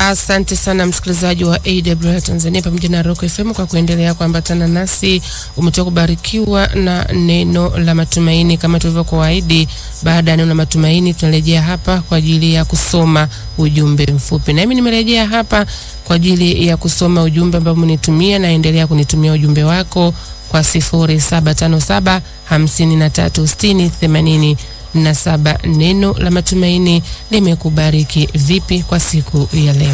Asante sana msikilizaji wa AWR Tanzania pamoja na Rock FM kwa kuendelea kuambatana nasi. Umetoka kubarikiwa na neno la matumaini kama tulivyokuahidi. Baada ya neno la matumaini tunarejea hapa kwa ajili ya kusoma ujumbe mfupi. Na mimi nimerejea hapa kwa ajili ya kusoma ujumbe ambao mnitumia, na endelea kunitumia ujumbe wako kwa 0757 53 60 87. Neno la matumaini limekubariki vipi kwa siku ya leo?